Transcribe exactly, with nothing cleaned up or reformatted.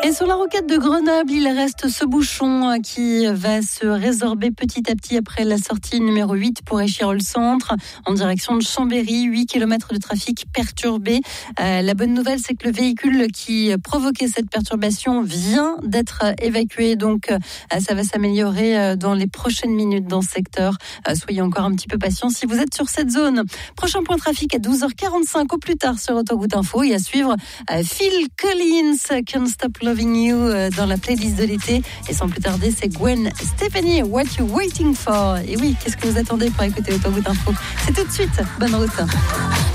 Et sur la rocade de Grenoble, il reste ce bouchon qui va se résorber petit à petit après la sortie numéro huit pour Échirolles-Centre en direction de Chambéry. huit kilomètres de trafic perturbé. Euh, la bonne nouvelle, c'est que le véhicule qui provoquait cette perturbation vient d'être évacué. Donc, euh, ça va s'améliorer dans les prochaines minutes dans ce secteur. Euh, soyez encore un petit peu patients si vous êtes sur cette zone. Prochain point trafic à douze heures quarante-cinq au plus tard sur Autoroute Info. Et à suivre euh, Phil Collins, Can't Stop Loving You euh, dans la playlist de l'été. Et sans plus tarder, c'est Gwen Stefani, What You Waiting For. Et oui, qu'est-ce que vous attendez pour écouter Autoroute Info? C'est tout de suite. Bonne route.